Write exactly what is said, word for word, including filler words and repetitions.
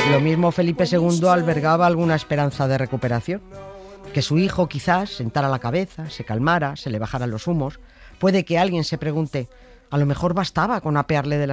Lo mismo Felipe segundo albergaba alguna esperanza de recuperación. Que su hijo quizás sentara la cabeza, se calmara, se le bajaran los humos. Puede que alguien se pregunte, a lo mejor bastaba con apearle de la